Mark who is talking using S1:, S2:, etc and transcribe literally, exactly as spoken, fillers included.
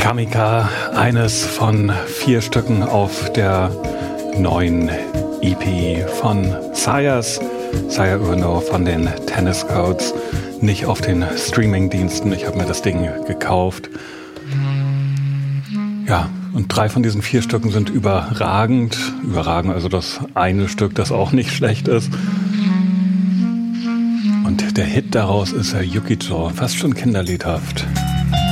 S1: Kamika, eines von vier Stücken auf der neuen E P von Sires. Sire Uno von den Tennis Codes, nicht auf den Streaming-Diensten. Ich habe mir das Ding gekauft. Ja, und drei von diesen vier Stücken sind überragend. Überragend, also das eine Stück, das auch nicht schlecht ist. Und der Hit daraus ist ja Yukicho, fast schon kinderliedhaft.